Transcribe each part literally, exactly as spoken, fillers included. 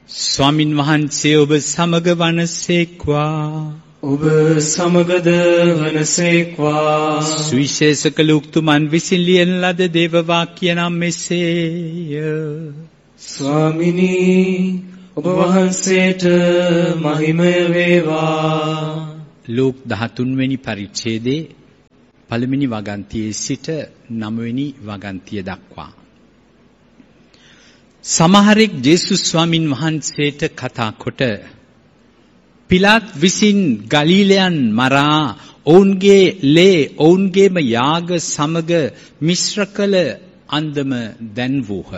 ස්වාමින් වහන්සේ ඔබ සමග වනසේක්වා. ඔබ සමගද වනසේක්වා. සුවිශේෂ කළ උක්තුමන් විසින් ලියන ලද දේව වාක්‍ය නම් මෙසේය. ස්වාමිනී ඔබ වහන්සේට මහිමය වේවා. ලූක් දහතුන් වෙනි පරිච්ඡේදයේ පළවෙනි වගන්තියේ සිට නවවෙනි වගන්තිය දක්වා. සමහරෙක් ජේසුස් ස්වාමින් වහන්සේට කතා කොට පිලාත් විසින් ගලීලයන් මරා ඔවුන්ගේ ලේ ඔවුන්ගේම යාග සමග මිශ්‍ර කළ අන්දම දැන්වූහ.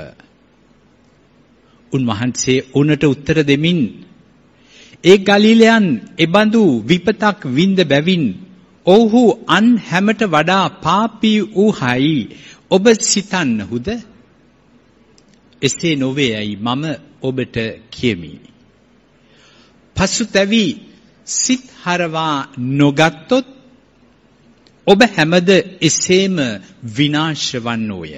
උන්වහන්සේ උනට උත්තර දෙමින් ඒ ගලීලයන් එබඳු විපතක් වින්ද බැවින් ඔව්හු අන් හැමට වඩා පාපී වූහයි ඔබ සිතන්නහුද? එසේ නොවේයයි මම ඔබට කියමි. පසුතැවි සිත් හරවා නොගත්තොත් ඔබ හැමද එසේම විනාශ වන්නෝය.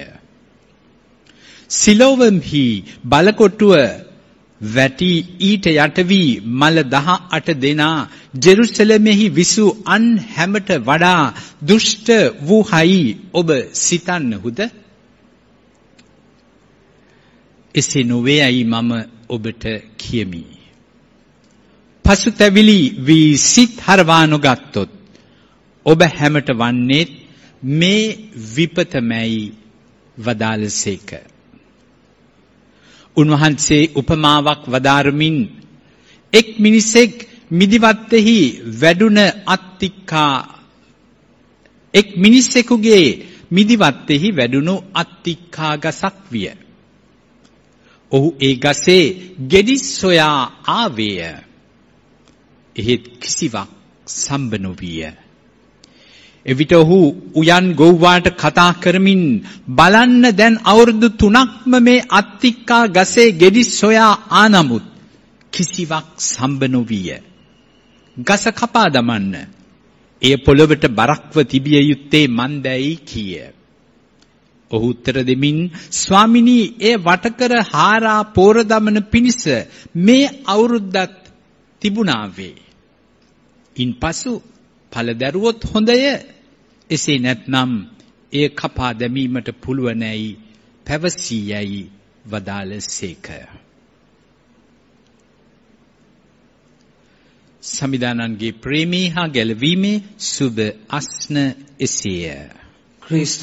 සිලෝවම්හි බලකොටුව වැටි ඊට යට වී මල දහ අට දෙනා ජෙරුසලමෙහි විසූ අන් හැමට වඩා දුෂ්ට වූහයි ඔබ සිතන්නහුද? එසේ නොවේයයි මම ඔබට කියමි. පසුතැවිලි වී සිත් හරවා නොගත්තොත් ඔබ හැමට වන්නේ මේ විපතමයි වදාළසේක. උන්වහන්සේ උපමාවක් වදාරමින් එක් මිනිසෙක් මිදිවත්තෙහි වැඩුණ අත්තික්කා එක් මිනිසෙකුගේ මිදිවත්තෙහි වැඩුණු අත්තික්කා ගසක් විය. ඔහු ඒ ගසේ ගෙඩි සොයා ආවේය. එහෙත් කිසිවක් සම්බ නොවිය. එවිට ඔහු උයන් ගොව්වාට කතා කරමින් බලන්න දැන් අවුරුදු තුනක්ම මේ අත්තික්කා ගසේ ගෙඩි සොයා ආනමුත් කිසිවක් සම්බ නොවිය. ගස කපා දමන්න. එය පොළොවට බරක්ව තිබිය යුත්තේ මන්දැයි කීය. ඔහු උත්තර දෙමින් ස්වාමිනී එය වටකර හාරා පෝර දමන පිණිස මේ අවුරුද්දත් තිබුණාවේ. ඉන්පසු ඵල දැරුවොත් හොඳය. එසේ නැත්නම් එය කපා දැමීමට පුළුවනැයි පැවසීයයි වදාළසේක. සමිදානන්ගේ ප්‍රේමී හා ගැලවීමේ සුබ අස්න එසේය.